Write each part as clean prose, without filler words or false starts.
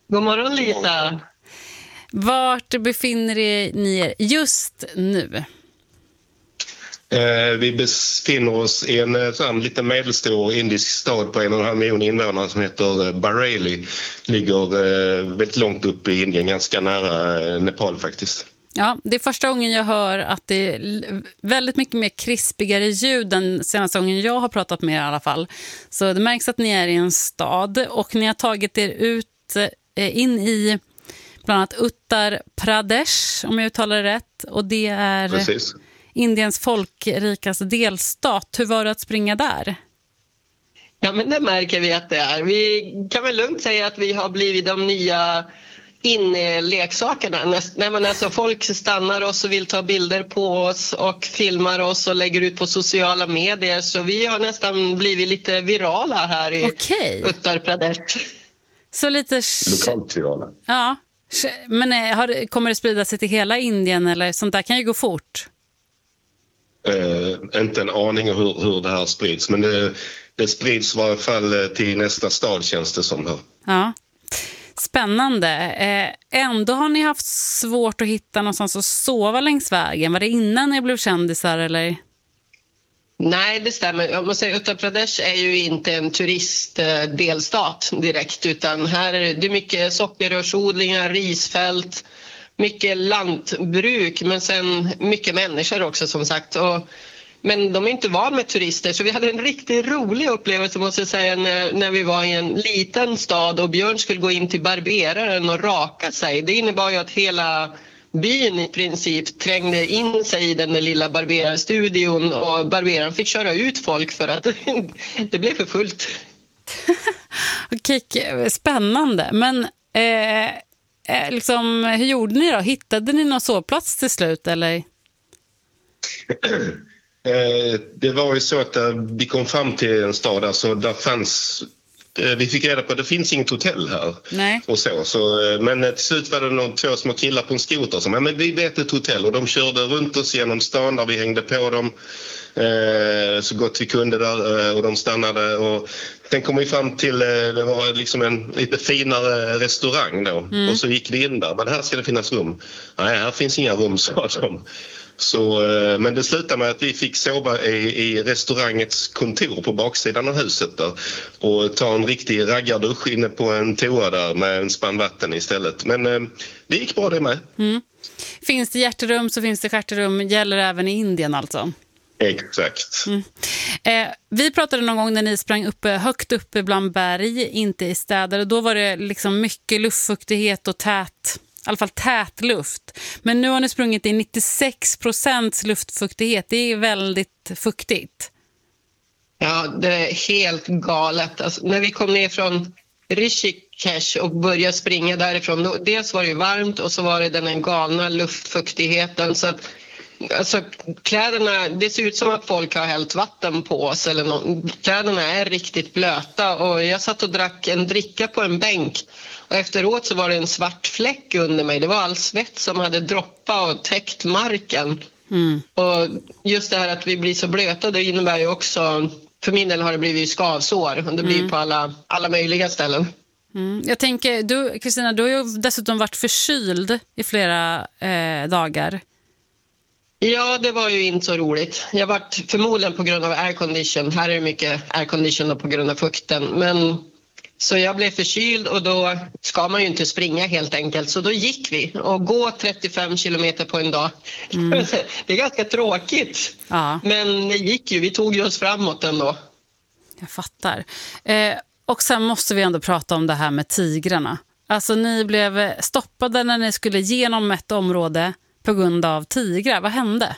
God morgon Lisa. Vart befinner ni er just nu? Vi befinner oss i en lite medelstor indisk stad på 1,5 miljoner invånare som heter Bareilly. Ligger väldigt långt upp i Indien, ganska nära Nepal faktiskt. Ja, det är första gången jag hör att det är väldigt mycket mer krispigare ljud än senaste gången jag har pratat med er i alla fall. Så det märks att ni är i en stad och ni har tagit er ut in i bland annat Uttar Pradesh, om jag uttalar det rätt. Och det är Precis. Indiens folkrikaste delstat. Hur var det att springa där? Ja, men det märker vi att det är. Vi kan väl lugnt säga att vi har blivit de nya inleksakerna. Alltså folk stannar oss och vill ta bilder på oss och filmar oss och lägger ut på sociala medier. Så vi har nästan blivit lite virala här i Uttar Pradesh. Så lite... Lokalt virala. Ja, men kommer det sprida sig till hela Indien eller sånt där kan ju gå fort? Inte en aning om hur det här sprids, men det sprids i varje fall till nästa stad, känns det som här. Ja, spännande. Ändå har ni haft svårt att hitta någonstans att sova längs vägen. Var det innan ni blev kändisar eller? Nej, det stämmer. Om man säger Uttar Pradesh är ju inte en turistdelstat direkt, utan här är det mycket sockerrörsodlingar, risfält, mycket lantbruk, men sen mycket människor också som sagt. Men de är inte van med turister, så vi hade en riktigt rolig upplevelse måste jag säga när vi var i en liten stad och Björn skulle gå in till barberaren och raka sig. Det innebar ju att hela byn i princip trängde in sig i den där lilla barberarstudion och barberaren fick köra ut folk för att det blev för fullt. Okej, spännande. Men liksom, hur gjorde ni då? Hittade ni någon sovplats till slut eller? Det var ju så att vi kom fram till en stad där, så där fanns... Vi fick reda på att det finns inget hotell här. Nej. Och så, men till slut var det två små killar på en skoter som men vi vet ett hotell, och de körde runt oss genom stan där vi hängde på dem så gott vi kunde där, och de stannade och sen kom vi fram till det var liksom en lite finare restaurang då. Och så gick vi in där, men här ska det finnas rum. Nej, här finns inga rum, sa de. Så, men det slutade med att vi fick sova i restaurangets kontor på baksidan av huset där, och ta en riktig raggardusch inne på en toa där med en spann vatten istället. Men det gick bra det med. Finns det hjärterum så finns det stjärterum. Gäller även i Indien alltså? Exakt. Vi pratade någon gång när ni sprang högt uppe bland berg, inte i städer, och då var det liksom mycket luftfuktighet och i alla fall tät luft. Men nu har ni sprungit i 96% luftfuktighet. Det är väldigt fuktigt. Ja, det är helt galet. Alltså, när vi kom ner från Rishikesh och började springa därifrån, dels var det varmt och så var det den galna luftfuktigheten. Så att, alltså, kläderna, det ser ut som att folk har hällt vatten på oss. Kläderna är riktigt blöta och jag satt och drack en dricka på en bänk. Och efteråt så var det en svart fläck under mig. Det var all svett som hade droppat och täckt marken. Och just det här att vi blir så blöta, det innebär ju också, för min del har det blivit skavsår. Och det blir på alla möjliga ställen. Jag tänker, du Kristina, du har ju dessutom varit förkyld i flera dagar. Ja, det var ju inte så roligt. Jag varit förmodligen på grund av aircondition. Här är det mycket aircondition på grund av fukten. Men så jag blev förkyld och då ska man ju inte springa helt enkelt. Så då gick vi och gå 35 kilometer på en dag. Det är ganska tråkigt. Ja. Men det gick ju, vi tog ju oss framåt ändå. Jag fattar. Och sen måste vi ändå prata om det här med tigrarna. Alltså ni blev stoppade när ni skulle genom ett område på grund av tigrar. Vad hände?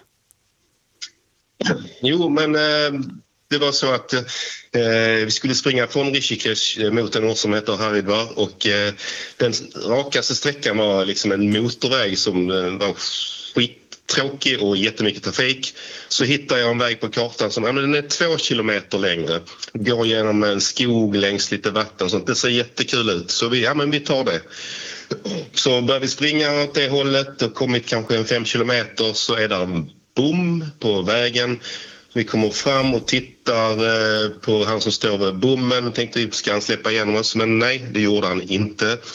Jo, men det var så att vi skulle springa från Rishikesh mot en ort som heter Haridwar, och den rakaste sträckan var liksom en motorväg som var skittråkig och jättemycket trafik. Så hittade jag en väg på kartan som den är 2 kilometer längre. Går genom en skog längs lite vatten, sånt. Det ser jättekul ut. Så vi tar det. Så började vi springa åt det hållet och kommit kanske 5 kilometer, så är det en bom på vägen. Vi kommer fram och tittar på han som står vid bommen och tänkte, ska han släppa igenom oss? Men nej, det gjorde han inte.